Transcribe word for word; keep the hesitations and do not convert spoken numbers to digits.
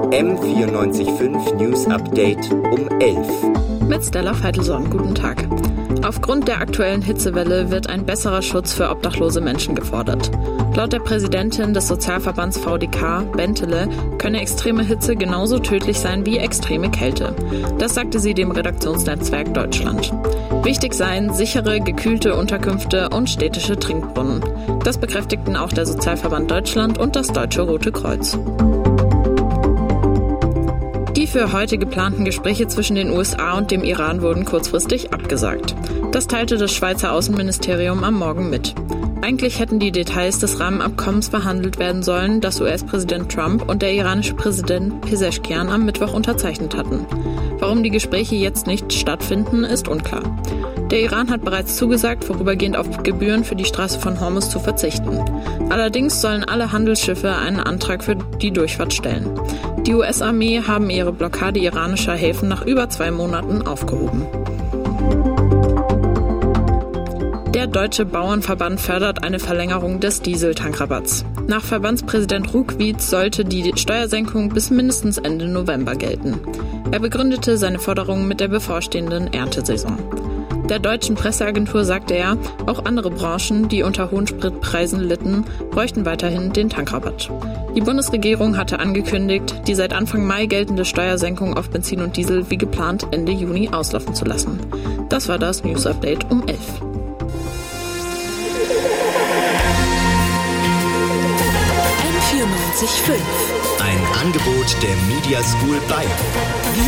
M vierundneunzig Komma fünf News Update um elf. Mit Stella Feitelson, guten Tag. Aufgrund der aktuellen Hitzewelle wird ein besserer Schutz für obdachlose Menschen gefordert. Laut der Präsidentin des Sozialverbands V D K, Bentele, könne extreme Hitze genauso tödlich sein wie extreme Kälte. Das sagte sie dem Redaktionsnetzwerk Deutschland. Wichtig seien sichere, gekühlte Unterkünfte und städtische Trinkbrunnen. Das bekräftigten auch der Sozialverband Deutschland und das Deutsche Rote Kreuz. Die für heute geplanten Gespräche zwischen den U S A und dem Iran wurden kurzfristig abgesagt. Das teilte das Schweizer Außenministerium am Morgen mit. Eigentlich hätten die Details des Rahmenabkommens verhandelt werden sollen, das U S-Präsident Trump und der iranische Präsident Pezeshkian am Mittwoch unterzeichnet hatten. Warum die Gespräche jetzt nicht stattfinden, ist unklar. Der Iran hat bereits zugesagt, vorübergehend auf Gebühren für die Straße von Hormuz zu verzichten. Allerdings sollen alle Handelsschiffe einen Antrag für die Durchfahrt stellen. Die U S-Armee haben ihre Blockade iranischer Häfen nach über zwei Monaten aufgehoben. Der Deutsche Bauernverband fördert eine Verlängerung des Dieseltankrabatts. Nach Verbandspräsident Ruckwied sollte die Steuersenkung bis mindestens Ende November gelten. Er begründete seine Forderungen mit der bevorstehenden Erntesaison. Der deutschen Presseagentur sagte er, auch andere Branchen, die unter hohen Spritpreisen litten, bräuchten weiterhin den Tankrabatt. Die Bundesregierung hatte angekündigt, die seit Anfang Mai geltende Steuersenkung auf Benzin und Diesel wie geplant Ende Juni auslaufen zu lassen. Das war das News Update um elf. M vierundneunzig Komma fünf. Ein Angebot der Media School Bayern.